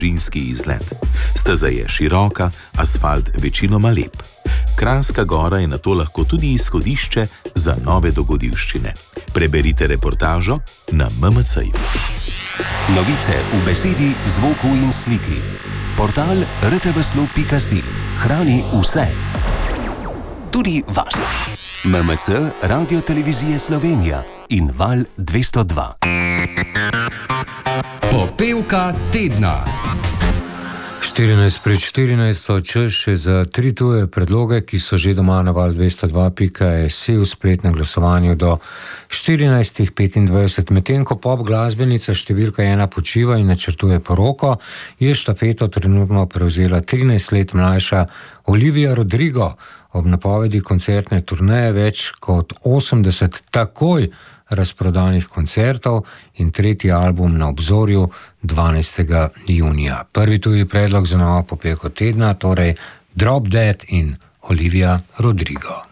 družinski izlet. Steza je široka, asfalt večinoma lep. Kranjska Gora je nato lahko tudi izhodišče za nove dogodivščine. Preberite reportažo na MMC-ju. Novice v besedi, zvoku in sliki. Portal rtvslo.si hrani vse. Tudi vas. MMC, Radio Televizije Slovenija in Val 202. Popevka tedna. 14:14 čas še za 3 tuje predloge, ki so že doma na val202.si v spletnem glasovanju do 14:25. Medtem ko pop glasbenica številka 1 počiva in načrtuje poroko, je štafeto trenutno prevzela 13 let mlajša Olivia Rodrigo. Ob napovedi koncertne turneje več kot 80 takoj razprodanih koncertov in 3. album na obzorju 12. junija. Prvi tuji predlog za novo popevko tedna, torej Drop Dead in Olivia Rodrigo.